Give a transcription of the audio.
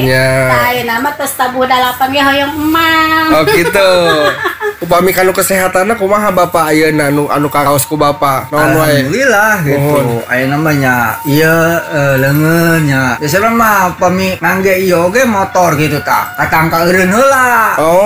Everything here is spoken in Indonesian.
nya. Lain nama tos tabu dalapan ge hoyong emang. Oh gitu. Upami kanu kesehatanna kumaha Bapak ayeuna anu karaos ku Bapak? Naon wae? Alhamdulillah gitu. Aya namanya ieu leungeun nya. Biasana mah upami ngangge ieu ge motor gitu tah. Katangka eureun heula. Oh.